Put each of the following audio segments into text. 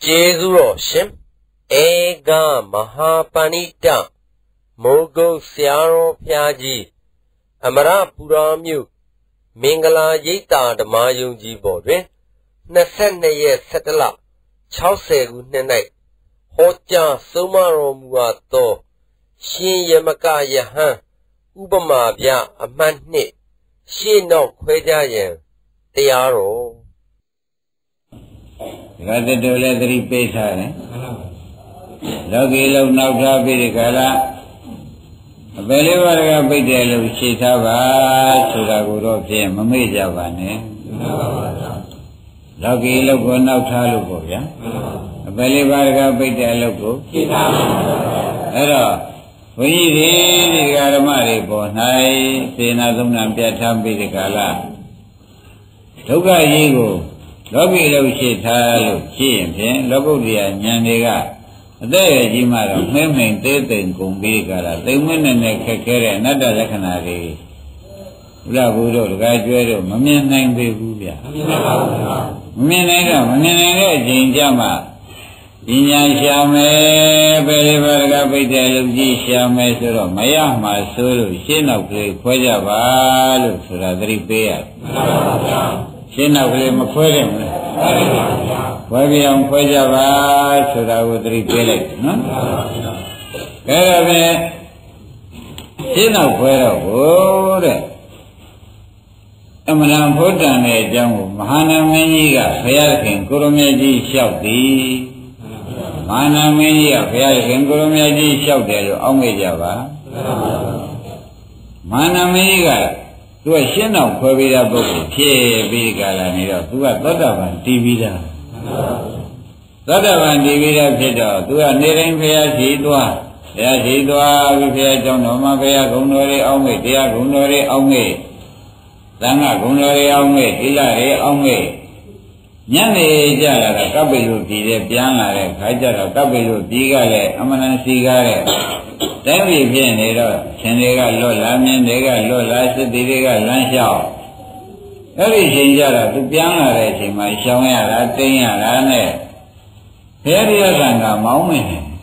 Jezuro Shim Ega Mahapanita Mogo Siaro Piaji Amara Puramyu Mingala Yita the Mayunji Bodre Nasene Setala Chausegu Nenai Hoja Sumaro Muato Shin Yamaka Yahan Ubama Bia Amanni Shin no Quedayan Tiaro Gata Dola Three Pesare Logi Love Nauta Pirikala Belivarga Pidel Shitava Sudaguro Pim Mamijavane Logi Love Nauta Lugoya Belivarga Pidel Ero when you read Garamari Bonai, Senadum Piatam Pirikala Toga Yigo Logi Love Shitalu, Chim, Logodia, Nyandiga, there Jimaro, Meme, Tete, Kumbikara, they win and they carry another lecanary. Lavuro, Gajuero, Mamin name Bebulia. Minera, Jinjama, Inyan Shame, Belivarga Pidel, Shame Suro, Mayama Suru, Shino, Quajava, Suradri Pea. Shina will Maquarium. Why we on Quajava, so that would repeat. Shina Quero, Amalam Putan, a Jamu, Mahana Maniga, Fayakin, Kurumeji Shouti, Mana Mania, Fayakin, Kurumeji Shouti, Omejava, Mana Maniga. Tu a shin of Kovida book, Pie Vigala, tu a Dodavan, Divida. Dodavan Divida Pito, tu a Nirin Pia Sidua, Pia Sidua, Pia Jonoma, Pia Gunori Ome, Pia Gunori Ome, Tanga Gunori Ome, Hilare Ome. Yane Jala, Kabilu, Piana, Kajara, Kabilu, Digale, Amanan Sigare. Then we begin it up. Senega Lola, Mendega Lola, Sediga Lanshao. Every Jara to Piana racing, my Shawaya, Latina, Lane. Here is a moment.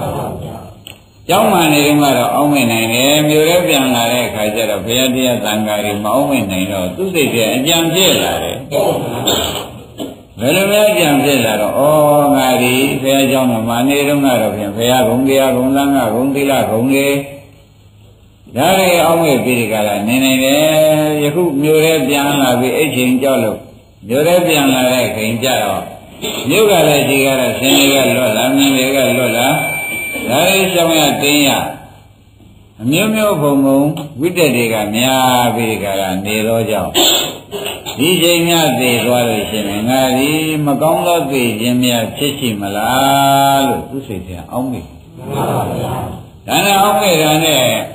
Young man is a omen and European Lare, Kajara, Piadia, Tangari, Moment, I know, to say, Jam Jella. Well, Jam Jella, oh, Mary, Fair John, Mani, Runga, Fair Rungia, Runanga, Rundila, Rungi. Dari Ome Pirikala, Nene, Yaku, European, be aging Jolo, European Lare, Kinjaro. Nugala, Sigara, Senegal, Lola, Nega Lola, Dari Samaya Tia. Mumio Homo, with the Diga, Mia Pirikala, Niroja. DJ Mia de Dualishin, Nari, Magonga de Jimia Chichi Malal, who says here, Omi. Dana Omi Rane.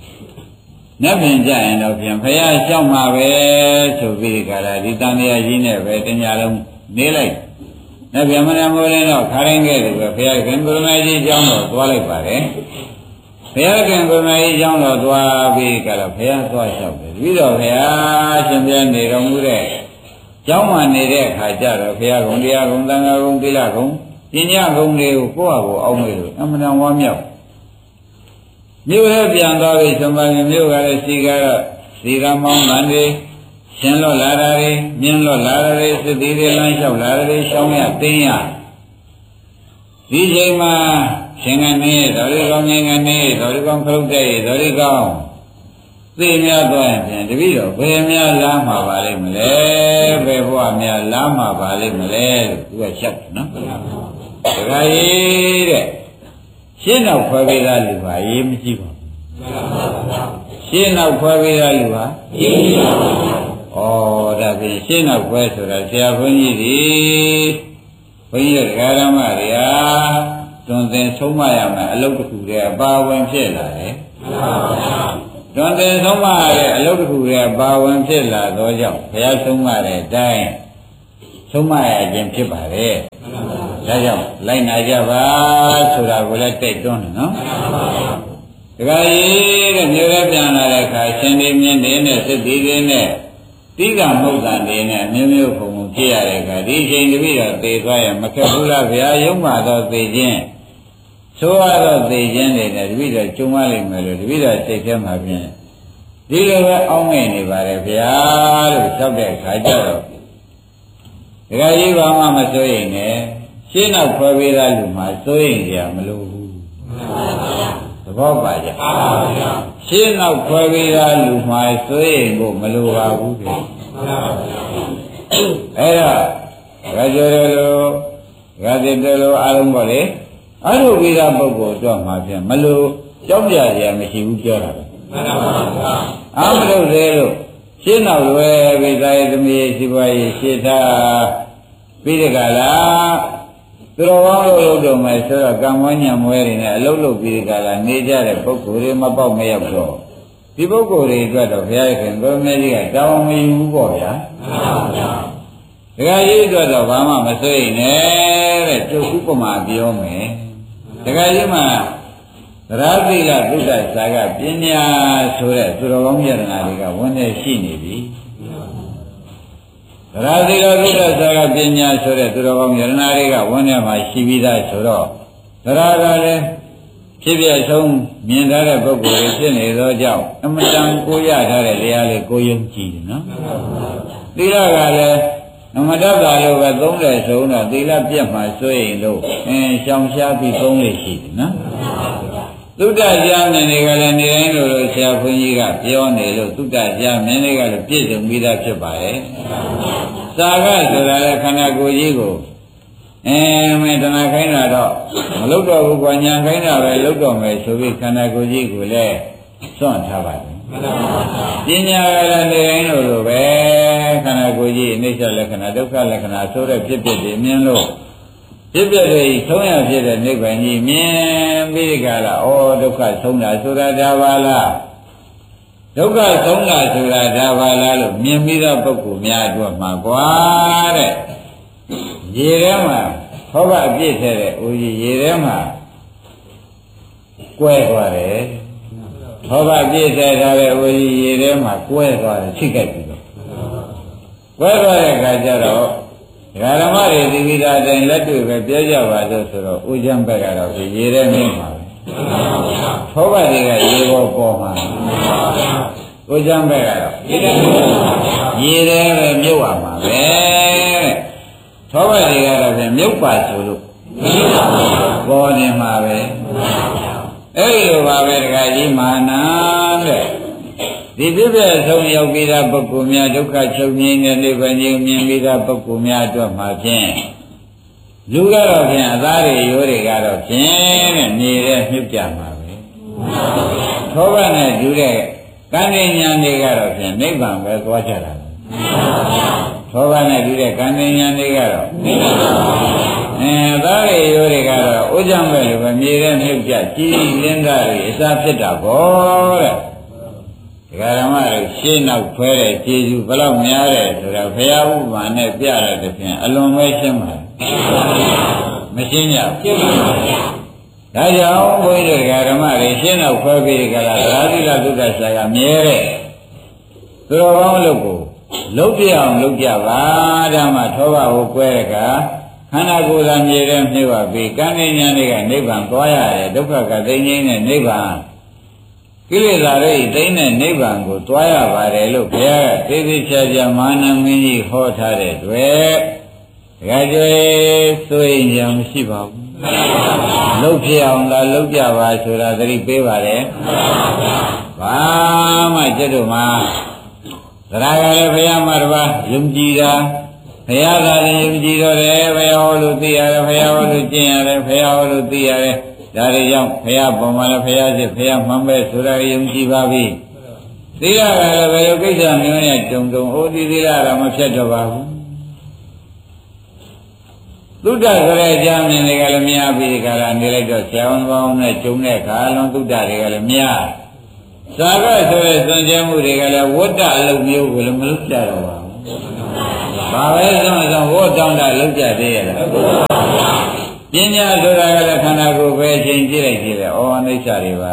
Nothing giant of him, Paya Shama, so Virikala, Ditania Gine, Vetanyalam, Nilay. Naviamana Moreno, Karange, Paya Gangurmaji Jamo, Twalipare. Paya Gangurmaji Jamo, Dwa Virikala, Paya Twashop. We don't have Champion de Ramure. Jama Nere, Hajar, Paya Gundia, Gundanga, Gundila, Inya Gunde, Poabo, Omi, Amana Wamio. You have young dogs, somebody new at a cigar, Siramon Lande, Shenlo Larare, Minlo Larare, the Didi lunch of Larare, show me a thing. DJ Ma, Shingane, Dorigongane, Dorigong Frude, Dorigong. The Mia Doan and the video, Vemia Lama Valley Malay, Beboa Mia Lama Valley Malay, who are shut, no? Shin of Pavila Luva, Yimjiva. Shin of Pavila Luva? Oh, that is Shin of Western, Siavuni, when you're Garamaria, don't then so my look to their bow and sella, eh? Don't then so my look to their bow and sella, though, they are so my dying. So my agent Chipare. Like Najava, so I will let take on, no? The guy is a new European, like I send him in the city in there. တိကမုတ်တန်နေနဲ့မျိုးမျိုးပုံပုံဖြစ်ရတဲ့အခါဒီအချိန်တပိတော့သေသွားရင်မခက်ဘူးလားဗျာရုံမှတော့သေခြင်းဆိုရတော့သေခြင်းတွေနဲ့တပိတော့ကျုံရလိမ့်မယ်လို့တပိတော့စိတ်ထဲမှာဖြင့်ဒီလိုပဲအောင်းငိမ့်နေပါတယ်ဗျာလို့လျှောက်တဲ့အခါကျတော့ဒကာကြီးဘာမှမစိုးရင်လည်းရှင်းနောက်ခွဲပေးသားလူမှစိုးရင်ကြမလို့ဘူးသဘောပါကြရှင်းနောက်ခွဲပေးသားလူမှစိုးရင်ကိုမလိုပါဘူးဗျအဲ့တော့ဒကာကျော်တို့လိုဒကာတိတို့လိုအားလုံးပေါ့လေအထုပိသားပုဂ္ဂိုလ်တော့မှဖြင့်မလိုကြောက်ကြရမရှိဘူးပြောတာပဲအားမလို့သေးလို့ရှင်းနောက်လွယ်ပြီးသားရဲ့သမီးရှိပွားရေးရှင်းထားပြီးတဲ့ကလာသူတော်ကောင်းလို့လုပ်တော့မယ်ဆိုတော့ကံဝဉ္ဉံမွဲတွေနဲ့အလုပ်လုပ်ပြီးတဲ့ကလာနေကြတဲ့ပုဂ္ဂိုလ်တွေမပေါက်မရောက်တော့ဒီပုဂ္ဂိုလ်တွေအတွက်တော့ဘုရားရှင်ကိုယ်မြတ်ကြီးကတောင်းမယူဘူးပေါ့ဗျာဒကာကြီးအတွက်တော့ဘာမှမဆွေးနဲ့တဲ့ကျုပ်ဥပမာပြောမယ်ဒကာကြီးမှာသရသီလသုဒ္ဓစာကပညာဆိုတဲ့သူတော်ကောင်းယတနာတွေကဝန်နဲ့ရှိနေပြီသရသီလသုဒ္ဓစာကပညာဆိုတဲ့သူတော်ကောင်းယတနာတွေကဝန်နဲ့မှာရှိပြီးသားဆိုတော့သရကလည်းဖြစ်ပြဆုံးမြင်ထားတဲ့ပုဂ္ဂိုလ်တွေဖြစ်နေသောကြောင့်အမတန်ကိုရထားတဲ့တရားလေးကိုယုံကြည်တယ်နော်သီလကလည်းအမတတ်တာလို့ပဲသုံးတယ်ဆိုတော့သီလပြတ်မှဆွေးရင်လို့ရှောင်ရှားပြီးသုံးလို့ရှိတယ်နော်သုဒ္ဓကြာမင်းတွေကလည်းနေတိုင်းလို့ဆရာဘုန်းကြီးကပြောနေလို့သုဒ္ဓကြာမင်းတွေကလည်းပြည့်စုံပြီးသားဖြစ်ပါရဲ့သာကဆိုတာလည်းခန္ဓာကိုယ်ကြီးကိုမင်းတဏှာခိုင်းတာတော့မလုပ်တော့ဘူးကွာညာခိုင်းတာပဲလုပ်တော့မယ်ဆိုပြီးခန္ဓာကိုယ်ကြီးကိုလည်းစွန့်ထားပါတယ်ပညာကလည်းနေတိုင်းလို့ပဲခန္ဓာကိုယ်ကြီးအနိစ္စလက္ခဏာဒုက္ခလက္ခဏာဆိုတဲ့ဖြစ်ဖြစ်တွေမြင်လို့ဖြစ်ဖြစ်တွေဆုံးရဖြစ်တဲ့နိဗ္ဗာန်ကြီးမြင်ပြီးကြလားဩဒုက္ခဆုံးတာဆိုတာဒါပါလားဒုက္ခဆုံးတာဆိုတာဒါပါလားလို့မြင်ပြီးတော့ပုဂ္ဂိုလ်များအတွက်မှာကွာတဲ့ရေထဲမှာဟောကအပြည့်ထဲတဲ့ဦးကြီးရေထဲမှာကွဲသွားတယ်ဟောကအပြည့်ထဲထားတဲ့ဦးကြီးရေထဲမှာကွဲသွားတယ်ထိခိုက်ပြီးတော့ကွဲသွားတဲ့အခါကျတော့ဓမ္မတွေဒီဝိသအတိုင်းလက်တွေ့ပဲပြောကြပါလို့ဆိုတော့ဥကျမ်းဘက်ကတော့ရေထဲမြင့်ပါပဲဟောကတွေကရေပေါ်ပေါ်မှာဥကျမ်းဘက်ကတော့ရေထဲပဲမြုပ်ရမှာပဲသောဘတွေကတော့ဖြင့်မြုပ်ပါဆိုလို့ပေါ်နေမှာပဲအဲ့ဒီလိုပါပဲတခါကြီးမာနာတဲ့ဒီပြည့်ပြည့်ဆုံးရောက်ပြီးသားပုဂ္ဂိုလ်များဒုက္ခချုပ်ငြိမ်းတဲ့နိဗ္ဗာန်ကြီးမြင်ပြီးသားပုဂ္ဂိုလ်များအတွက်မှာဖြင့်လူကတော့ဖြင့်အသားတွေရိုးတွေကတော့ဖြင့်တဲ့နေတဲ့မြုပ်ကြမှာပဲသောဘနဲ့တူတဲ့ကံဉာဏ်တွေကတော့ဖြင့်နိဗ္ဗာန်ပဲသွားကြတာသောဘနဲ့တူတဲ့ကံဉာဏ်တွေကတော့သားတွေရိုးတွေကတော့ဥကြံပဲလို့ပဲမြေတဲ့မြုပ်ကြကြည်လင်းတာတွေအစားဖြစ်တာပေါ့တဲ့ဒကာဓမ္မတွေရှင်းနောက်ဖွဲတဲ့ကျေးဇူးဘယ်လောက်များတယ်ဆိုတာဘုရားဥပမာနဲ့ပြရတဲ့ဖြင့်အလွန်ပဲရှင်းပါတယ်မရှင်းကြရှင်းပါဗျာဒါကြောင့်ဘုန်းကြီးတို့ဒကာဓမ္မတွေရှင်းနောက်ဖွဲပြီးကြလားသာသီလသုဒ္ဓဆရာကမြဲတဲ့သူတော်ကောင်းလုပ်ကိုလုပ်ပြအောင်လုပ်ကြပါဓမ္မထောဘကိုကွဲတဲ့ကခန္ဓာကိုယ်သာမြဲတဲ့မြှုပ်ပါပြီကံဉာဏ်တွေကနိဗ္ဗာန်သွားရတယ်ဒုက္ခကသိငြိမ်းတဲ့နိဗ္ဗာန်ကိလေသာတွေသိမ့်တဲ့နိဗ္ဗာန်ကိုသွားရပါတယ်လို့ဘုရားကသေသေးချာချာမာနမင်းကြီးဟောထားတဲ့တွေ့တခါကျွေးဆိုရင်ကြမရှိပါဘူးလှုပ်ဖြစ်အောင်လားလှုပ်ကြပါဆိုတာသတိပေးပါတယ်ဘာမှကျွတ်တို့မှာသရကလည်းဘုရားမှာတပါးယုံကြည်တာဘုရားသာလည်းယုံကြည်တော့တယ်ဘုရားဟောလို့သိရတယ်ဘုရားဟောလို့ကျင့်ရတယ်ဘုရားဟောလို့သိရတယ်ဒါတွေကြောင့်ဘုရားပုံမှန်လည်းဘုရားဖြစ်ဘုရားမှန်ပဲဆိုတာယုံကြည်ပါပြီသီလကလည်းဘယ်လိုကိစ္စမျိုးနဲ့ကြုံဟိုဒီသီလတော့မဖြတ်တော့ပါဘူးသုဒ္ဓဆိုတဲ့အကြောင်းမြင်တွေကလည်းများပြီးဒီကရနေလိုက်တော့ဆရာဝန်ပေါင်းနဲ့ကြုံတဲ့အခါအလုံးသုဒ္ဓတွေကလည်းများသာကဆိုတဲ့စွန့်ကြဲမှုတွေကလည်းဝတ္တအလုပ်မျိုးကိုလည်းမလုပ်ကြတော့ပါဘူးဘာပဲဆိုဝတ်တောင်းတာလုပ်ကြသေးရလားပညာဆိုတာကလည်းခန္ဓာကိုယ်ပဲချိန်ကြည့်လိုက်ကြည့်တယ်ဩအနိစ္စတွေပါလား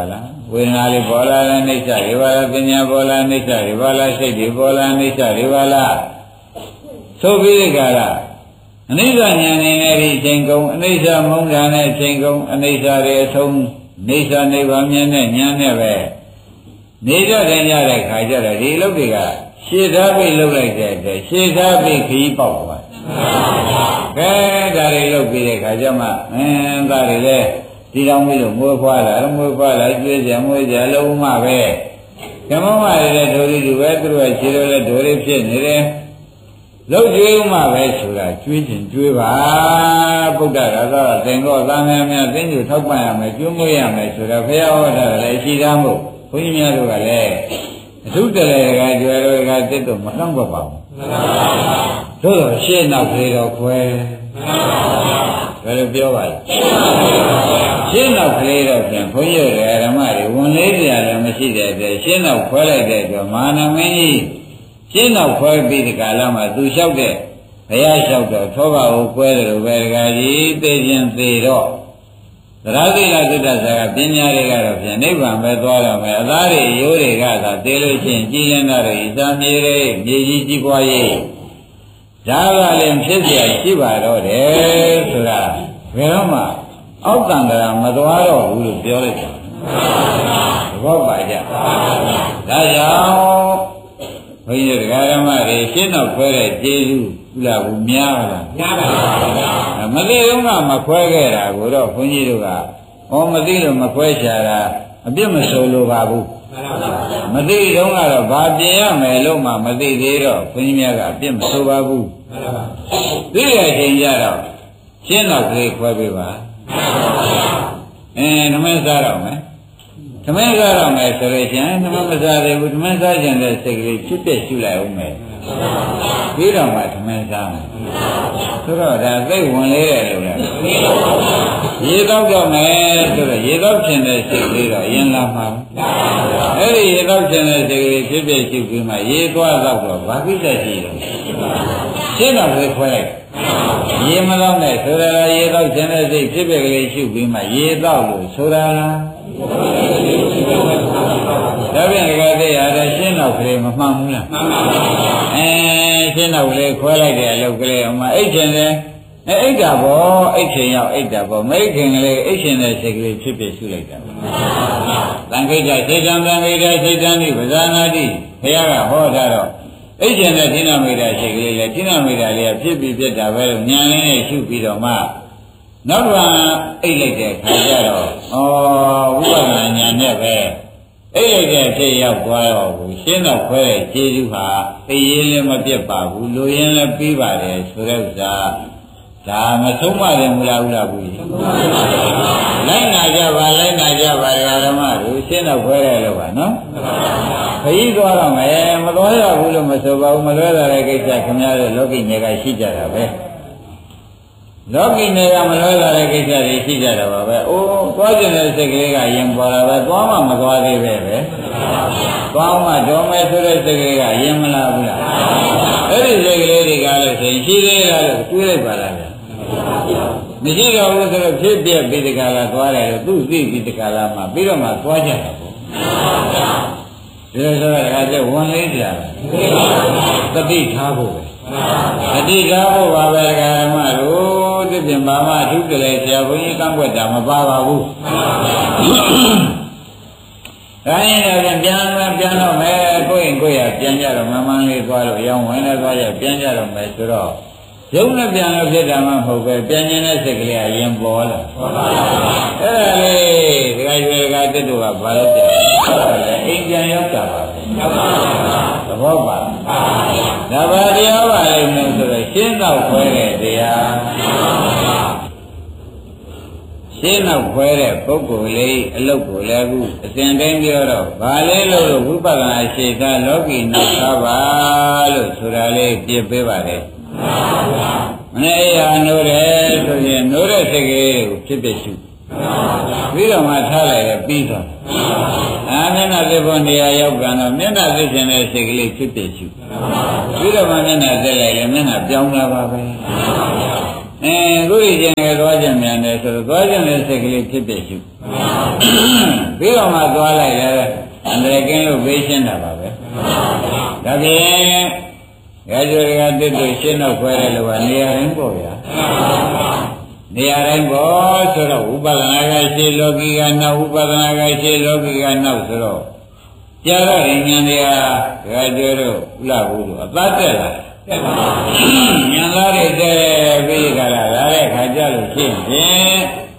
ဝေဒနာလေးပေါ်လာတဲ့အိဋ္ဌတွေပါလားပညာပေါ်လာအိဋ္ဌတွေပါလားစိတ်တွေပေါ်လာအိဋ္ဌတွေပါလားသို့ပြီးဒီကလာအနိစ္စဉာဏ်နဲ့ဒီချိန်ကုန်အနိစ္စမုန်းတာနဲ့ချိန်ကုန်အနိစ္စတွေအဆုံးအိဋ္ဌနိဗ္ဗာန်မြင်တဲ့ဉာဏ်နဲ့ပဲနေကြတဲ့ညတဲ့ခါကျတော့ဒီလုတ်တွေကရှေ့သားပြီးလုတ်လိုက်တဲ့အတွက်ရှေ့သားပြီးခရီးပေါက်သွားတယ်ကဲဒါတွေလုတ်ပြီးတဲ့ခါကျမှသားတွေလည်းဒီတောင်ပြီးလို့မွေးဖွားလာမွေးဖွားလာကျွေးကြမွေးကြလုံးမပဲကမ္မမတွေလည်းဒိုရီတူပဲသူတို့ကခြေတော်လည်းဒိုရီဖြစ်နေတယ်လောက်ကျွေးမှပဲဆိုတာကျွေးခြင်းကျွေးပါဗုဒ္ဓရာသာသင်္ကောသာမန်များသင်္ကြန်ထောက်ပံ့ရမယ်ကျွေးမွေးရမယ်ဆိုတော့ဘုရားဟောတာလည်းရှိသားမို့ဘုန်းကြီးများတို့ကလည်းအထုတလေကကျွယ်တော်ကတစ်တော့မနှောင့်ပါဘူးတို့တော့ရှေ့နောက်ကလေးတော့ခွဲဘယ်လိုပြောပါလဲရှင်းနောက်ကလေးတော့ပြန်ဘုန်းကြီးရဲ့ဓမ္မတွေဝန်လေးကြလည်းမရှိတဲ့အတွက်ရှင်းနောက်ခွဲလိုက်တဲ့အတွက်မာနမင်းကြီးရှင်းနောက်ခွဲပြီးဒီကာလမှာသူလျှောက်တဲ့ဘုရားလျှောက်တော့သောဘကိုကွဲတယ်လို့ပဲဒကာကြီးသိခြင်းသိတော့သရသိလသုတ္တဆာကပညာတွေကတော့ပြန်နိဗ္ဗာန်ပဲသွားတော့မယ်အသားတွေရိုးတွေကသာသိလို့ချင်းကြည်လင်းတာတွေဤသာမြေတွေမြေကြီးကြီးပွားရေးဒါကလည်းဖြစ်เสียရှိပါတော့တယ်ဆိုတာဘယ်တော့မှအောက်တန်တရာမသွားတော့ဘူးလို့ပြောလိုက်တာသဘောပါကြဒါကြောင့်ဘုန်းကြီးတရားဓမ္မတွေရှင်းတော့ခွဲတဲ့ကျေးဇူးကုလားဘူးများပါလားများပါပါမသိတော့မှမခွဲခဲ့တာကိုတော့ဘုန်းကြီးတို့ကမသိလို့မခွဲချတာအပြစ်မဆိုလိုပါဘူးမသိတော့ကတော့ဘာပြင်ရမယ်လို့မှမသိသေးတော့ဘုန်းကြီးများကအပြစ်မဆိုပါဘူးသိတဲ့အချိန်ကျတော့ရှင်းတော့ကလေးခွဲပေးပါဓမ္မစားတော့မယ်ဓမ္မစားတော့မယ်ဆိုလို့ချင်းဓမ္မမစားသေးဘူးဓမ္မစားခြင်းတဲ့စိတ်ကလေးဖြစ်ဖြစ်ရှုလိုက်အောင်မယ်ပြီးတော့မှဓမ္မစားမယ်ဆိုတော့ဒါသိဝင်လေးတယ်လို့လားရေတော့မယ်ဆိုတော့ရေတော့ခြင်းတဲ့စိတ်ကလေးတော့ရင်လာမှာအဲ့ဒီရေတော့ခြင်းတဲ့စိတ်ကလေးဖြစ်ဖြစ်ရှုပြီးမှရေသွားတော့ဘာဖြစ်တတ်ရှိတော့ရှင်းတော့ပဲခွဲလိုက်ရေမတော့နဲ့ဆိုတာရေတော့ခြင်းတဲ့စိတ်ဖြစ်ဖြစ်ကလေးရှုပြီးမှရေတော့လို့ဆိုတာလားဒါပြန်ကြတဲ့ရတဲ့ရှင်းတော့ကလေးမမှန်ဘူးလားမှန်ပါပါရှင်းတော့ကလေးခွဲလိုက်တဲ့အလုပ်ကလေးအမှအိတ်ခြင်းတယ်အိတ်တာပေါ့အိတ်ခြင်းရောက်အိတ်တာပေါ့မိတ်ခင်ကလေးအိတ်ခြင်းတဲ့စိတ်ကလေးဖြစ်ဖြစ်ရှုလိုက်တာသံခိတစေတံသံခိတစေတံဒီပဇာနာတိဘုရားကဟောထားတော့အိတ်ခြင်းတဲ့ဌိနမိတ်တာစိတ်ကလေးလေဌိနမိတ်တာလေးကဖြစ်ပြီးပြတ်တာပဲလို့ညာလေးနဲ့ရှုပြီးတော့မှနောက်တစ်အိတ်လိုက်တဲ့ခါကျတော့ဝိပဿနာဉာဏ်နဲ့ပဲအိတ်လိုက်တဲ့ဖြစ်ရောက်သွားတော့ဘူးရှင်းတော့ခွဲတဲ့ခြေစုဟာသိရင်လည်းမပြတ်ပါဘူးလူရင်လည်းပြီးပါတယ်ဆိုတဲ့ဥစ္စာဒါမဆုံးမတယ်မလားဘူးလားဘူးလိုက်နာကြပါလိုက်နာကြပါဓမ္မတို့ရှင်းတော့ခွဲတယ်လို့ပါနော်ခရီးသွားတော့မယ်မသွားရဘူးလို့မဆိုပါဘူးမလွဲတာတဲ့ကိစ္စခင်ဗျားတို့လောကီနယ်ကရှိကြတာပဲလောကီနယ်ကမလွဲတာတဲ့ကိစ္စတွေရှိကြတာပါပဲအိုးသွားကျင်တဲ့စိတ်ကလေးကရင်ပေါ်လာပဲသွားမှမသွားသေးပဲသွားမှတော်မယ်ဆိုတဲ့စိတ်ကလေးကရင်မလာဘူးလားအဲ့ဒီစိတ်ကလေးတွေကလည်းဆိုရင်ရှိသေးလားလို့တွေးလိုက်ပါလားမရှိတော့ဘူးဆိုတော့ဖြစ်ပြပြီးတကလားသွားတယ်လို့သူသိပြီးတကလားမှပြီးတော့မှသွားကြတာပေါ့ဒီလိုဆိုတော့ဒါကဝန်လေးကြတာတတိထားဖို့ပဲတတိထားဖို့ပါပဲဓမ္မတို့သိပြင်ပါမှအထုကလေးဆရာဘုန်းကြီးကန့်ကွက်တာမပါပါဘူးဒါရင်လည်းပြန်တော့မယ်ကိုယ့်ရင်ကိုယ်ရပြန်ကြတော့မမှန်လေးသွားလို့ရောင်းဝင်လည်းသွားရပြန်ကြတော့မယ်ဆိုတော့ရုပ်နဲ့ပြန်လို့ဖြစ်တာမှမဟုတ်ပဲပြန်ခြင်းတဲ့စိတ်ကလေးကရင်ပေါ်လာအဲ့ဒါလေးဒီကရွယ်ကတက်တို့ကဘာလို့ပြန်လဲအိမ်ပြန်ရောက်တာပါသဘောပါဒါပါတရားပါလိမ့်မယ်ဆိုတော့ရှင်းတော့ခွဲတဲ့တရားရှင်းတော့ခွဲတဲ့ပုဂ္ဂိုလ်လေးအလုတ်ကိုလည်းခုအစဉ်တိုင်းပြောတော့ဘာလဲလို့ဝိပဿနာရှေ့သားလောကီနောက်သားပါလို့ဆိုတာလေးပြပေးပါတယ်မနေ့ရာနိုးတယ်ဆိုရင်နိုးတဲ့စိတ်ကလေးကိုဖြစ်ဖြစ်ရှုပြီးတော့မှထားလိုက်ရပြီးတော့မျက်နှာသိဖို့နေရာရောက်ပြန်တော့မျက်နှာသိခြင်းတဲ့စိတ်ကလေးဖြစ်ဖြစ်ရှုပြီးတော့မှမျက်နှာသိလိုက်ရင်မျက်နှာပြောင်းလာပါပဲခုရခြင်းနဲ့သွားခြင်းမြန်တယ်ဆိုတော့သွားခြင်းတဲ့စိတ်ကလေးဖြစ်ဖြစ်ရှုပြီးတော့မှသွားလိုက်လဲအန္တရာယ်ကင်းလို့ဘေးရှင်းတာပါပဲဒါဖြင့်ရာဇဝရကတစ်တို့ရှင်းတော့ခွဲတယ်လို့ကနေရာတိုင်းပေါ့ဗျာနေရာတိုင်းပေါ့ဆိုတော့ဥပဒနာကရှင်းလောကီကနောက်ဥပဒနာကရှင်းလောကီကနောက်ဆိုတော့ကြာတော့ဉာဏ်တွေကရာဇဝတို့ဥလာဘူးလို့အသတ်တက်လာဉာဏ်သားတွေတဲ့ပြီးကြလာတဲ့ခါကြလို့ရှင်းဖြင့်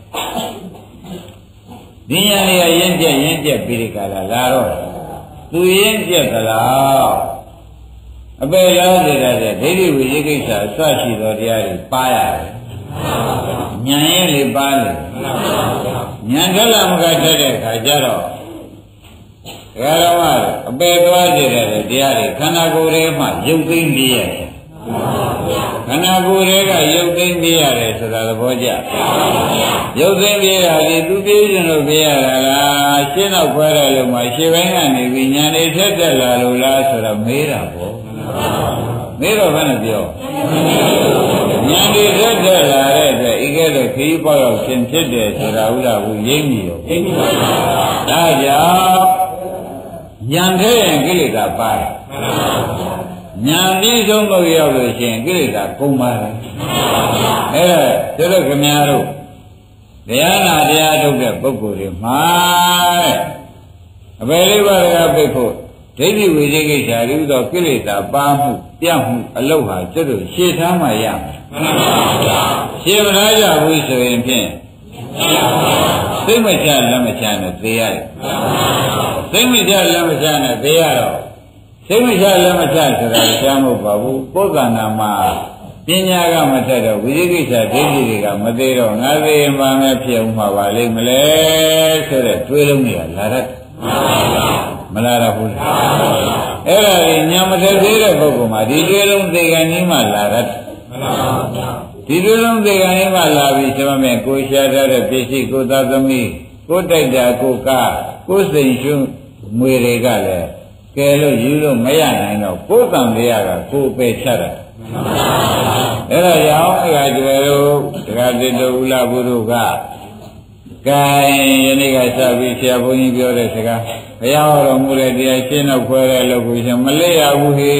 ဒီဉာဏ်တွေကရင်းကျက်ပြီးကြလာတော့သူရင်းကျက်သလားအပေလားနေတာတဲ့ဒိဋ္ဌိဝိသိကိစ္စအစရှိသောတရားတွေပါရတယ်ဉာဏ်ရဲ့လေပါလေဉာဏ်ထက်လာမကတတ်တဲ့ခါကျတော့ဘယ်တော့မှအပေသွားကြတဲ့တရားတွေခန္ဓာကိုယ်ထဲမှာရုပ်သိမ်းနေရတယ်ခန္ဓာကိုယ်ထဲကရုပ်သိမ်းနေရတယ်ဆိုတာသဘောကျရုပ်သိမ်းပြရသည်သူပြေးခြင်းလို့ပြရတာလားရှင်းတော့ခွဲတယ်လို့မှရှင်းပိုင်းကနေပြီးဉာဏ်တွေထက်တက်လာလို့လားဆိုတော့မေးတာပေါ့မေးတော့ဘယ်နဲ့ပြောဉာဏ်တွေထက်တက်လာတဲ့အတွက်ဤကဲ့သို့ခရီးပေါရောက်ရှင်ဖြစ်တယ်ဆိုတာဥလားဘူးရိပ်မိရောဒါကြောင့်ဉာဏ်ထဲရင်ကိလေသာပါတယ်ဉာဏ်ပြီးဆုံးလို့ရောက်လို့ရှိရင်ကိလေသာကုန်ပါတယ်အဲ့ဒါတို့ခင်ဗျားတို့တရားနာတရားထုတ်တဲ့ပုဂ္ဂိုလ်တွေမှာအပေလေးပါးကပြိဖို့ဒိဋ္ဌိဝိသိကိစ္စရူသောကိလေသာပါမှုပြတ်မှုအလုတ်ဟာကျွတ်တို့ရှေ့ထားမှရမယ်ရှေ့မထားကြဘူးဆိုရင်ဖြင့်သိမချလက်မချနဲ့သေရတယ်သိမချလက်မချနဲ့သေရတော့သိမချလက်မချဆိုတာကြားမဟုတ်ပါဘူးပုဂ္ဂနာမှာပညာကမထက်တော့ဝိသိကိစ္စဒိဋ္ဌိတွေကမသေးတော့ငါသိရင်ပါမယ်ဖြစ်အောင်မှာပါလိမ့်မလဲဆိုတဲ့တွေးလုံးတွေကလာတတ်မလာတော့ဘူးအဲ့ဒါကြီးညာမထက်သေးတဲ့ပုဂ္ဂိုလ်မှာဒီတွေးလုံးသေကံကြီးမှလာတတ်ဒီတွေးလုံးသေကံကြီးမှလာပြီးဆိုမှကိုရှားထားတဲ့ပစ္စည်းကိုသားသမီးကိုတိုက်တာကိုကားကိုစိန်ရှုမွေတွေကလည်းကဲလို့ယူလို့မရနိုင်တော့ကိုယ်တန်တရားကကိုယ်ပဲချတာအဲ့ဒါကြောင့်အခါကျွယ်တို့တရားတိတုဥလာဘုရုကကဲယနေ့ကစပြီးဆရာဘုန်းကြီးပြောတဲ့စကားဘုရားဟောတော်မူတဲ့တရားရှင်းတော့ခွဲတဲ့လို့ကိုရှင်မလေးရဘူးဟေ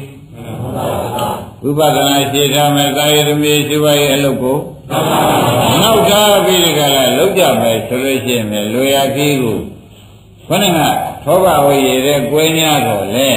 ဝိပဿနာရှင်းထားမယ်သာယသမီးရှိပါရဲ့အလုပ်ကိုနောက်ထားပြီးကြလားလောက်ကြမယ်ဆိုလို့ရှိရင်လွေရခီးကိုခொနကသောဘဝရည်တဲ့ကွဲညာတော့လေ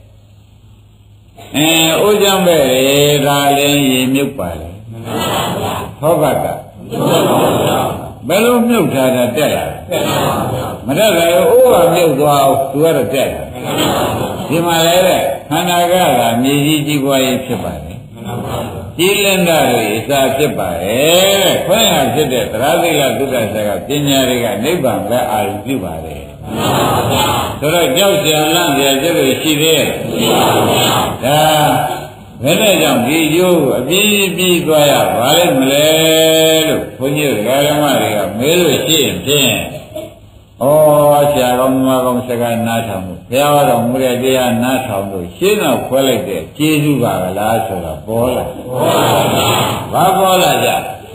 ဥကြံပဲလေဒါလည်းရေမြုပ်ပါလေသောဘကဘယ်လိုမြုပ်ထားတာတက်လာမတက်တယ်ဥကမြုပ်သွားအောင်သူကတော့တက်လာဒီမှာလည်းခန္ဓာကမြေကြီးကြီးပွားရေးဖြစ်ပါလေကြီးလင်းတာတွေအစာဖြစ်ပါရဲ့ခွင့်ရဖြစ်တဲ့သရသိလသုဒ္ဓဆရာကပညာတွေကနိဗ္ဗာန်ပဲအာရုံပြုပါလေဆိုတော့ကြောက်ကြံလန့်ကြကျလို့ရှိသေးရဲ့ဒါဘယ်နဲ့ကြောင့်ဒီကျိုးကိုအပြည့်ပြည့်သွားရပါလိမ့်မလဲလို့ဘုန်းကြီးဓမ္မတွေကမေးလို့ရှိရင်ဖြင့်ဩဆရာကောင်းမကောင်းစကားနားထောင်လို့ဘုရားတော်မူတဲ့တရားနားထောင်လို့ရှင်းတော့ခွဲလိုက်တဲ့ကျေးဇူးပါကလားဆိုတာပေါ်လာဘာပေါ်လာကြ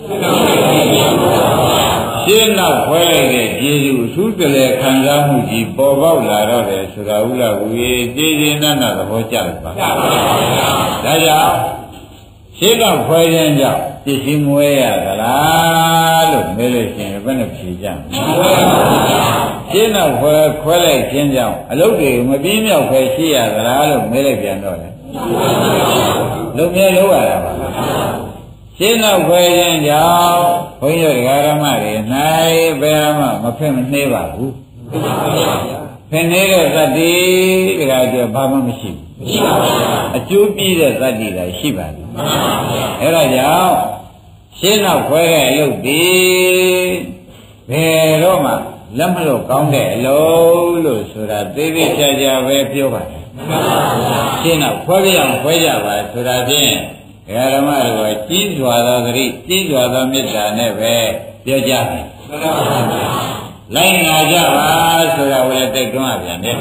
ရှင်းတော့ခွဲလိုက်တဲ့ကျေးဇူးအထူးတလဲခံစားမှုကြီးပေါ်ပေါက်လာတော့တယ်ဆိုတာဥလားဝေကျေးဇူးနဲ့သဘောကျတယ်ပါဒါကြောင့်ရှင်းတော့ခွဲခြင်းကြောင့်ပစ္စည်းမွေးရသလားလို့မေးလို့ရှိရင်ဘယ်နဲ့ဖြေကြမလဲရှင်းတော့ခွဲလိုက်ခြင်းကြောင့်အလုပ်တွေမပြင်းမြောက်ပဲရှိရသလားလို့မေးလိုက်ပြန်တော့လေလုံမြဲလို့ရတာပါရှင်းတော့ခွဲခြင်းကြောင့်ဘုန်းကြီးတို့ဓမ္မတွေနိုင်ဘယ်မှမဖက်မနှေးပါဘူးဖက်နေတဲ့သတ္တိတရားကျဘာမှမရှိဘူးအကျိုးပြည့်တဲ့သတ္တိလည်းရှိပါဘူးအဲ့ဒါကြောင့်ရှင်းတော့ခွဲတဲ့အလုပ်ဒီဘယ်တော့မှလက်မလို့ကောင်းတဲ့အလုပ်လို့ဆိုတာသေးသေးချာချာပဲပြောပါတယ်ရှင်းတော့ခွဲပြအောင်ခွဲကြပါဆိုတာဖြင့်ဓမ္မတွေကကြီးစွာသောသတိကြီးစွာသောမေတ္တာနဲ့ပဲပြောကြတယ်လိုက်နာကြပါဆိုတာကိုလည်းတိုက်တွန်းရပြန်တယ်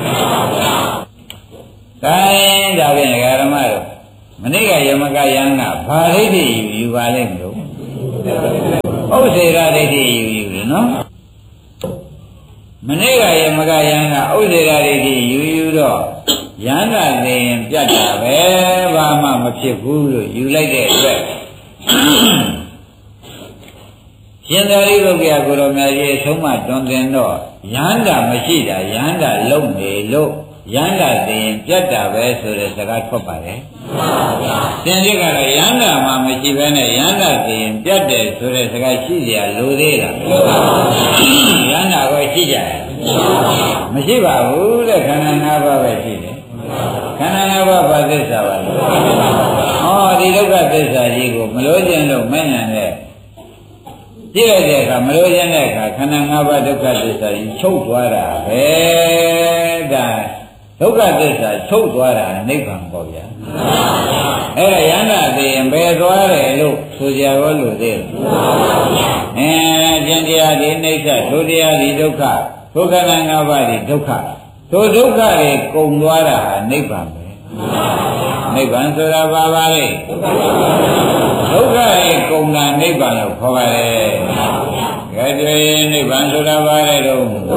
တိုင်းဒါဖြင့်ဓမ္မတို့မနေ့ကယမကယံကဘာဒိဋ္ဌိယူပါလိမ့်မလို့ဥစ္စေရဒိဋ္ဌိယူနော်မနေ့ကယမကယန္တာဥစ္စေရာတွေယူတော့ယန္တာသိရင်ပြတ်တာပဲဘာမှမဖြစ်ဘူးလို့ယူလိုက်တဲ့အတွက်ရှင်သာရိပုတ္တရာကိုယ်တော်မြတ်ကြီးဆုံးမတွင်တင်တော့ယန္တာမရှိတာယန္တာလုံးနေလို့ယန္တာသိရင်ပြတ်တာပဲဆိုတဲ့စကားထွက်ပါတယ်သင်္ကြန်ကတော့ယန္တာမှမရှိဘဲနဲ့ယန္တာသိရင်ပြတ်တယ်ဆိုတဲ့စကားရှိเสียလိုသေးလားယန္တာကိုရှိကြတယ်မရှိပါဘူးတဲ့ခန္ဓာ၅ပါးပဲရှိတယ်ခန္ဓာ၅ပါးဘာသစ္စာပါလဲဟောဒီဒုက္ခသစ္စာကြီးကိုမလို့ခြင်းလို့မဉဏ်နဲ့ကြည့်လိုက်တဲ့အခါမလို့ခြင်းတဲ့အခါခန္ဓာ၅ပါးဒုက္ခသစ္စာကြီးချုပ်သွားတာပဲဒါဒုက္ခသစ္စာချုပ်သွားတာနိဗ္ဗာန်ပေါ့ဗျာအဲ့ဒါယန္တာသိရင်ဘယ်သွားတယ်လို့ဆိုကြရောလို့သေးတယ်ကျင့်တရားဒီနိစ္စဒုတရားဒီဒုက္ခဒုက္ခနာ၅ပါးဒီဒုက္ခတို့ဒုက္ခတွေကုန်သွားတာနိဗ္ဗာန်ပဲနိဗ္ဗာန်ဆိုတာဘာပါလဲဒုက္ခတွေကုန်တာနိဗ္ဗာန်လို့ခေါ်ပါတယ်ကဲတွေ့နိဗ္ဗာန်ဆိုတာဘာလဲတော့ဒုက္ခ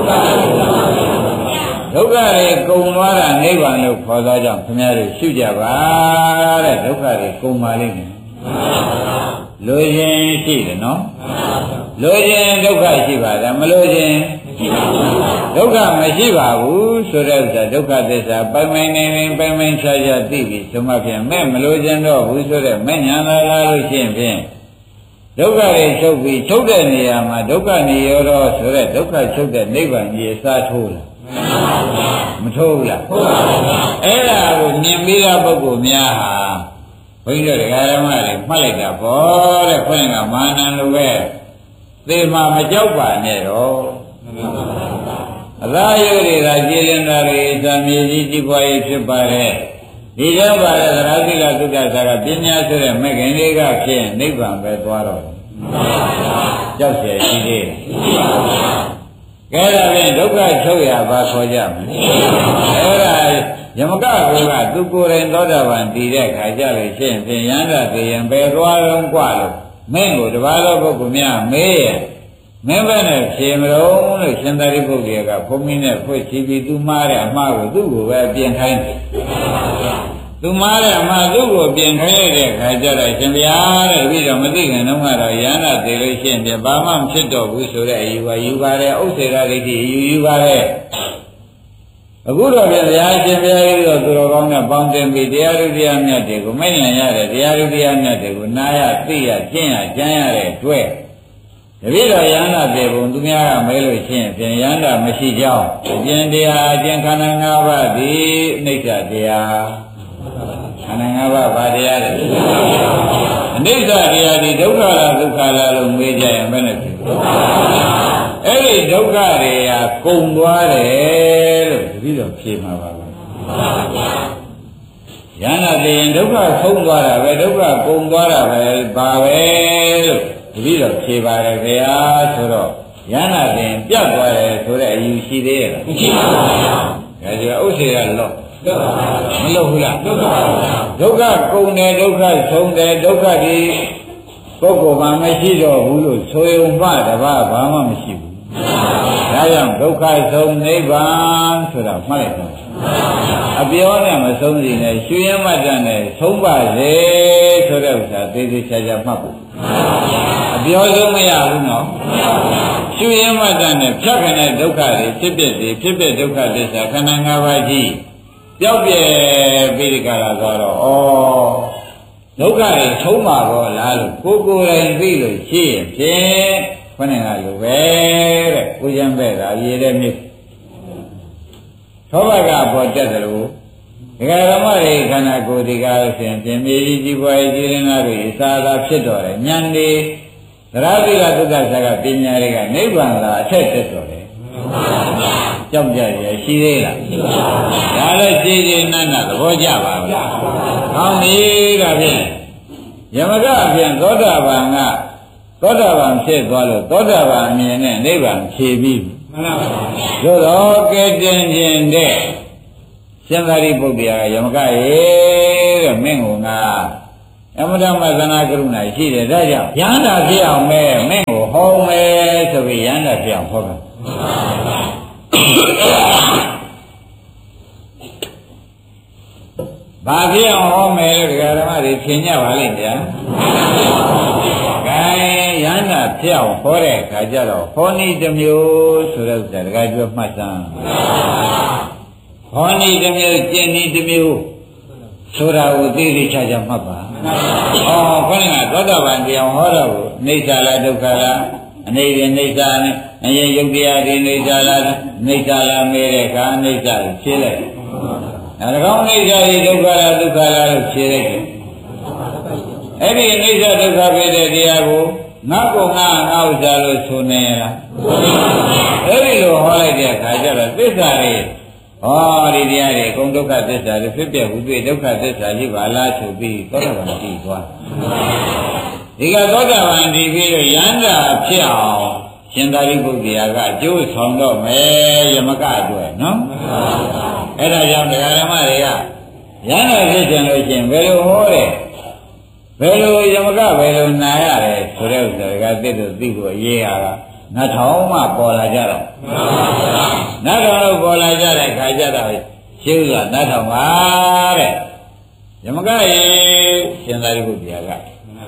တွေကုန်သွားတာနိဗ္ဗာန်လို့ခေါ်သောကြောင့်ခင်ဗျားတို့ရှုကြပါတဲ့ဒုက္ခတွေကုန်ပါလိမ့်မယ်လိုခြင်းရှိတယ်နော်လိုခြင်းဒုက္ခရှိပါတယ်မလိုခြင်းဒုက္ခမရှိပါဘူးဆိုတဲ့ဥစ္စာဒုက္ခသစ္စာပိုင်ပိုင်နေနေပိုင်ပိုင်ခြားခြားသိပြီဆိုမှဖြင့်မဲ့မလိုခြင်းတော့ဘူးဆိုတဲ့မဲ့ညာလာလို့ရှိရင်ဖြင့်ဒုက္ခတွေချုပ်ပြီးချုပ်တဲ့နေရာမှာဒုက္ခនិရောဓဆိုတဲ့ဒုက္ခချုပ်တဲ့နိဗ္ဗာန်ကြီးအစားထိုးလာမထိုးဘူးလားထိုးပါဘူးအဲ့ဒါကိုမြင်ပြီးတဲ့ပုဂ္ဂိုလ်များဟာဘုန်းကြီးတို့ဓမ္မတွေမှတ်လိုက်တာပေါ့တဲ့ခွင့်ကမာနံလိုပဲသေမှာမကြောက်ပါနဲ့တော့အသာယုတွေကကြည်လင်တာတွေဇာမြေကြီးကြီးပွားရေးဖြစ်ပါတယ်ဒီကြောင့်ပါလေသရသီလသုဒ္ဓဆာကပညာဆိုတဲ့မဲ့ခင်လေးကဖြင့်နိဗ္ဗာန်ပဲသွားတော့ကြောက်เสียရှိသေးတယ်ကဲဒါဖြင့်ဒုက္ခချုပ်ရပါခေါ်ကြမယ်အဲ့ဒါယမကကိုကသူကိုယ်တိုင်သောတာပန်တည်တဲ့ခါကြလို့ရှိရင်ဖြင့်ယန္တာသေရင်ပဲသွားတော့กว่าလို့မင်းကိုတပါးသောပုဂ္ဂိုလ်များမေးရဲ့မင်းဘယ်နဲ့ဖြေမလို့လို့ရှင်သာရိပုတ္တရာကဘုန်းကြီးနဲ့ဖွင့်ချပြီးသူမှားတဲ့အမှားကိုသူ့ကိုပဲပြင်ခိုင်းတယ်သူမှားတဲ့အမှားသူ့ကိုပြင်ခိုင်းတဲ့ခါကျတော့ရှင်ဗျာတဲ့ပြီးတော့မသိခင်တုန်းကတော့ယန္တာသေလို့ရှိရင်ပြဘာမှမဖြစ်တော့ဘူးဆိုတဲ့အယူပါယူပါတယ်ဥစ္စေရာဒိဋ္ဌိယူပါတယ်အခုတော့ဗျာရှင်ဘုရားကြီးတော့သူတော်ကောင်းနဲ့ပေါင်းတင်ပြီးတရားဓုတရားမြတ်တွေကိုမိတ်လည်ရတဲ့တရားဓုတရားမြတ်တွေကိုနာရသိရကျင့်ရကြမ်းရတဲ့အတွက်တပည့်တော်ယန္တာပြေပုံသူများကမဲလို့ရှိရင်ပြန်ယန္တာမရှိကြောင်းအကျင့်တရားအကျင့်ခန္ဓာ၅ပါးဒီအနိစ္စတရားခန္ဓာ၅ပါးဘာတရားလဲအနိစ္စတရားဒီဒုက္ခလားဒုက္ခလားလို့မေးကြရင်ဘယ်နဲ့ဖြစ်အဲ့ဒီဒုက္ခတွေကကုန်သွားတယ်လို့တပည့်တော်ဖြေမှာပါပဲယန္တာသိရင်ဒုက္ခဆုံးသွားတာပဲဒုက္ခကုန်သွားတာပဲဘာပဲလို့တပည့်တော်ဖြေပါတယ်ခင်ဗျာဆိုတော့ယန္တာသိရင်ပြတ်သွားတယ်ဆိုတဲ့အယူရှိသေးရဲ့လားမရှိပါဘူးခင်ဗျာဒါကြဥစ္စေကလော့မလို့ဘူးလားဒုက္ခကုန်တယ်ဒုက္ခဆုံးတယ်ဒုက္ခဒီပုဂ္ဂိုလ်မှမရှိတော့ဘူးလို့ဆိုရုံမှတပါးဘာမှမရှိဘူးဒါကြောင့်ဒုက္ခဆုံးနိဗ္ဗာန်ဆိုတာမှတ်လိုက်တော့အပြောနဲ့မဆုံးစီနဲ့ရှုရမှတ်တဲ့နဲ့ဆုံးပါစေဆိုတဲ့ဥစ္စာသေသေးချာချာမှတ်ဖို့အပြောဆုံးမရဘူးနော်ရှုရမှတ်တဲ့နဲ့ဖြတ်ခနဲ့ဒုက္ခတွေဖြစ်ဖြစ်ဒုက္ခသစ္စာခန္ဓာ၅ပါးကြီးပျောက်ပြဲပြီးဒီကလာသွားတော့ဒုက္ခတွေဆုံးပါတော့လားလို့ကိုယ်တိုင်သိလို့ရှိရင်ဖြင့်ခொနဲ့ကလိုပဲတဲ့ကိုကျမ်းပဲ့တာရေတဲ့မြစ်သောဘကပေါ်တက်တယ်လို့ဒကာဓမ္မတွေခန္ဓာကိုယ်ဒီကားလို့ဆိုရင်ပြင်မြေကြီးကြီးပွားရေးကြီးနေတာတွေအစာသာဖြစ်တော့တယ်ဉာဏ်တွေသရတိကသုဒ္ဓဆာကပညာတွေကနိဗ္ဗာန်သာအထက်တက်တော့တယ်ကြောက်ကြရရှိသေးလားရှိပါဘူးဒါလည်းရှိရှိနတ်နတ်သဘောကျပါဘူးကောင်းပြီဒါဖြင့်ယမကအပြင်သောတာပန်ကသောတာပန်ဖြစ်သွားလို့သောတာပန်အမြင်နဲ့နိဗ္ဗာန်ဖြေပြီးမှန်ပါပါသို့တော့ကဲတင်ခြင်းတဲ့ရှင်သာရိပုတ္တရာယမကရေတဲ့မင်းကငါအမတမသနာကရုဏာရှိတယ်ဒါကြောင့်ယန္တာဖြစ်အောင်မဲမင်းကိုဟောမယ်ဆိုပြီးယန္တာဖြစ်အောင်ဟောတာဘာဖြစ်အောင်ဟောမယ်လို့ဒကာဓမ္မတွေဖြေညပါလိမ့်ဗျာကဲရဟန္တာဖြစ်အောင်ဟောတဲ့အခါကျတော့ဟောနည်းတစ်မျိုးဆိုတဲ့ဥစ္စာဒကာပြောမှတ်စမ်းဟောနည်းတစ်မျိုးကျင့်နည်းတစ်မျိုးဆိုတာကိုသိသိချာချာမှတ်ပါဩခေါင်းကသောတာပန်တရားဟောတော့ကိုအိဋ္ဌာလားဒုက္ခလားအနေနဲ့အိဋ္ဌာနဲ့အရင်ယုတ်တရားဒီအိဋ္ဌာလားအိဋ္ဌာလားမေးတဲ့အခါအိဋ္ဌာကိုဖြေလိုက်ဒါကောင်းအိဋ္ဌာဒီဒုက္ခလားဒုက္ခလားလို့ဖြေလိုက်တယ်အဲ့ဒီအိဋ္ဌာဒုက္ခပဲတဲ့တရားကိုငါကောငါဥစ္စာလို့ဆိုနေရလားအဲ့ဒီလိုဟောလိုက်တဲ့အခါကျတော့သစ္စာတွေဟောဒီတရားတွေအကုန်ဒုက္ခသစ္စာတွေဖြစ်ပြဟုတွေ့ဒုက္ခသစ္စာရှိပါလားဆိုပြီးသောတာပန်တည်သွားဒီကသောတာပန်တည်ပြီးတော့ယန္တာဖြစ်အောင်ရှင်သာရိပုတ္တရာကအကျိုးဆောင်တော့မယ်ယမကအတွက်နော်အဲ့ဒါကြောင့်တရားဓမ္မတွေကယန္တာဖြစ်ကြလို့ရှိရင်ဘယ်လိုဟောတယ်ဘယ်လိုယမကဘယ်လိုနာရတယ်ဆိုတဲ့ဥစ္စာတွေကသိလို့သိဖို့အရေးရတာနတ်ထောင်မှပေါ်လာကြတော့နတ်ထောင်လို့ပေါ်လာကြတဲ့ခါကျတော့ရှင်းဥစွာနတ်ထောင်ပါတဲ့ယမကရေရှင်သာရိပုတ္တရာက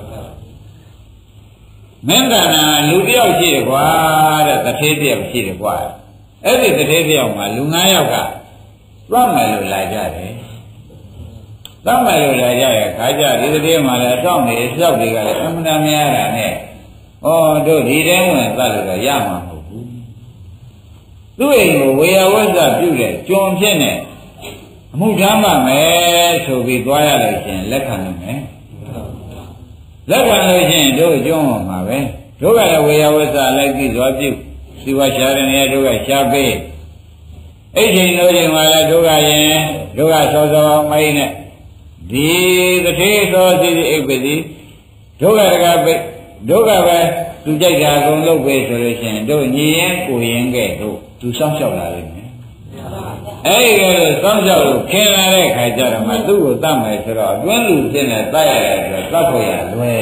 မင်းကနာလူတယောက်ရှိတယ်ကွာတဲ့တထေးတယောက်ရှိတယ်ကွာအဲ့ဒီတထေးတယောက်မှာလူ9ယောက်ကသွားမယ်လို့လာကြတယ်သွားမယ်လို့လာကြတဲ့ခါကျဒီတထေးမှာလည်းတောင်းနေလျှောက်တွေကလည်းအမှန်တမ်းများတာနဲ့ဩတို့ဒီတဲဝင်သတ်လို့တော့ရမှာမဟုတ်ဘူးသူ့အိမ်ကိုဝေယဝစ္စပြုတဲ့ကျွန်ဖြစ်နေအမှုထမ်းပါမယ်ဆိုပြီးသွားရလို့ရှင်လက်ခံနိုင်မယ်လက်ခံလို့ရှိရင်တို့ကျွန်းဟောမှာပဲတို့ကလည်းဝေယဝစ္စလိုက်ပြီးသွားပြုစီဝါရှာတဲ့နေရာတို့ကရှားပေးအဲ့ချိန်လို့ချိန်မှာလည်းတို့ကရင်တို့ကစောစောမိုင်းနဲ့ဒီတထေးသောစီအိပ်ပစီတို့ကတကပိတ်တို့ကပဲသူကြိုက်တာအကုန်လုပ်ပဲဆိုလို့ရှိရင်တို့ညီရင်ကိုရင်ကဲ့တို့သူစောင့်ရှောက်လာလိမ့်မယ်အဲ့ဒီကဲစောင့်ရှောက်လို့ခင်လာတဲ့ခါကျတော့မှသူ့ကိုတတ်မယ်ဆိုတော့အတွင်းလူစင်းနဲ့တတ်ရတယ်ဆိုတော့တတ်ဖို့ရလွယ်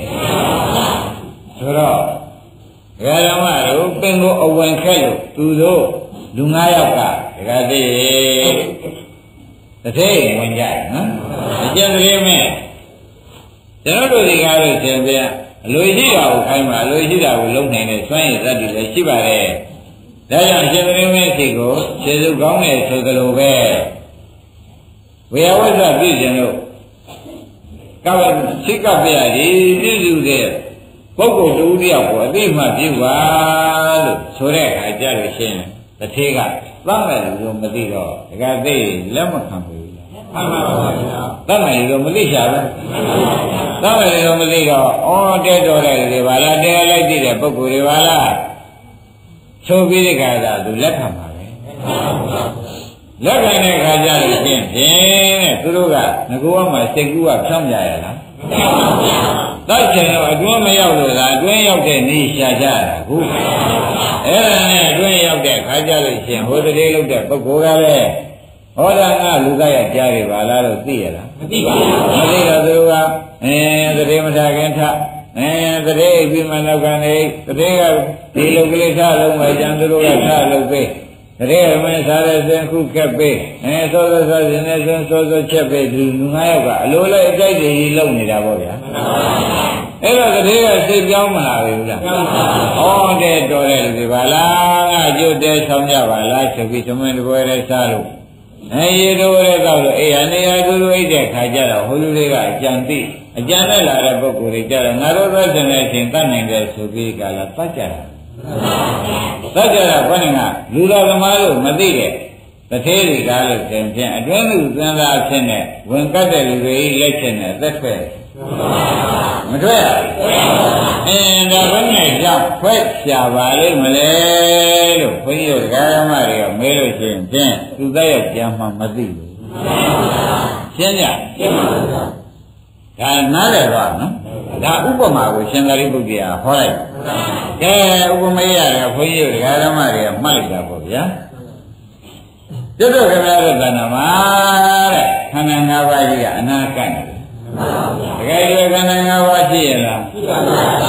ဆိုတော့ဒကာဓမ္မတို့ပင်ကိုအဝင်ခက်လို့သူတို့လူ9ယောက်ကဒကာသိတထေးဝင်ကြနော်အကျဉ်းသေးမဲ့ကျွန်တော်တို့ဒီကားလို့ရှင်ပြန်အလိုရှိတာကိုခိုင်းမှာအလိုရှိတာကိုလုံနိုင်တဲ့စွမ်းရည်သတ္တိလည်းရှိပါတယ်ဒါကြောင့်ရှင်သမီးမင်းစီကိုခြေစုပ်ကောင်းတယ်ဆိုသလိုပဲဝေယဝစ္စပြည့်ခြင်းလို့ကပ်စိတ်ကပ်ပြရည်ပြည့်စုတဲ့ပုဂ္ဂိုလ်တူတယောက်ကိုအသိမှပြုပါလို့ဆိုတဲ့အခါကျလို့ရှိရင်တထေးကသတ်မယ်လို့မသိတော့ဒကာသိလက်မခံဘူးမှန်ပါပါဗျာသတ်မယ်လို့မသိချာဘူးသတ်မယ်လို့မသိတော့ဩတဲတော်တဲ့တွေပါလားတဲလိုက်တည်တဲ့ပုဂ္ဂိုလ်တွေပါလားဆိုပြီးဒီကသာသူလက်ခံပါပဲလက်ခံတဲ့ခါကျလို့ဖြင့်တဲ့သူတို့ကငကောမှာစိတ်ကူးကဖြောင်းကြရလားတတ်ချင်တော့အတွင်းမရောက်လို့လားအတွင်းရောက်တဲ့နေရှာကြတာခုအဲ့ဒါနဲ့အတွင်းရောက်တဲ့ခါကျလို့ရှင်ဟိုတည်းလုပ်တဲ့ပုဂ္ဂိုလ်ကလည်းဟောတာကလူကရကြားရပါလားလို့သိရလားမသိပါဘူးမသိတော့သူကသတိမထားခင်ထသတိအိပ်ပြီးမှနောက်ကနေသတိကဒီလိုကလေးထားလုံးပဲကျန်သူတို့ကထားလို့ပေးသတိအမင်းစားတဲ့စဉ်ခုကက်ပေးစောစောစောစဉ်နဲ့စောစောချက်ပေးသူလူ9ယောက်ကအလိုလိုက်အကြိုက်တွေကြီးလုံနေတာပေါ့ဗျာအဲ့တော့သတိကစိတ်ပြောင်းမလာဘူးလားဩတဲ့တော်တဲ့လူတွေပါလားငါကြို့တဲဆောင်ကြပါလားဆိုပြီးသမင်းတပွဲလေးစားလို့ရေတို့ရဲကောက်လို့အေးအနေရသူတို့အိတ်တဲ့ခါကျတော့ဟိုလူတွေကအကြံသိအကြံနဲ့လာတဲ့ပုဂ္ဂိုလ်တွေကြတော့ငါတို့သက်တဲ့အချိန်တတ်နိုင်တယ်ဆိုပြီးကလာတတ်ကြတာတတ်ကြတာဘယ်နဲ့ကလူတော်သမားတို့မသိတဲ့တထေးတွေကားလို့တင်ဖြင့်အတွင်းလူသံသာဖြစ်နေဝင်ကတ်တဲ့လူတွေလက်ချက်နဲ့သက်ထွက်မထွက်ဒါဘယ်နဲ့ကြောင့်ဖွဲ့ချပါလိမ့်မလဲလို့ဘုန်းကြီးတို့ဓမ္မတွေကမေးလို့ရှိရင်ဖြင့်သူသက်ရောက်ကြမှမသိဘူးရှင်းကြရှင်းပါဘူးဒါနားလည်တော့နော်ဒါဥပမာကိုရှင်သာရိပုတ္တရာဟောလိုက်ကဲဥပမာရတယ်ဘုန်းကြီးတို့ဓမ္မတွေကမှတ်လိုက်တာပေါ့ဗျာကျွတ်ခင်ဗျားတို့ကဏ္ဍမှာတဲ့ခန္ဓာ၅ပါးကြီးကအနာကတ်နေတယ်တကယ်လို့ခန္ဓာ၅ပါးရှိရလား